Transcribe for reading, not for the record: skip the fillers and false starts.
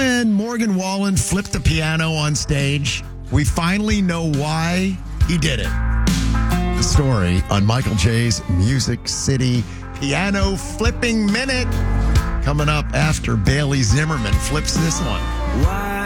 when Morgan Wallen flipped the piano on stage? We finally know why he did it. The story on Michael J's Music City Piano Flipping Minute coming up after Bailey Zimmerman flips this one.